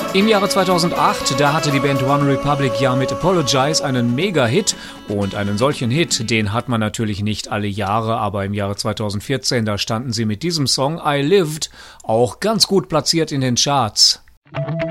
Im Jahre 2008, da hatte die Band One Republic ja mit Apologize einen Mega-Hit. Und einen solchen Hit, den hat man natürlich nicht alle Jahre, aber im Jahre 2014, da standen sie mit diesem Song I Lived auch ganz gut platziert in den Charts.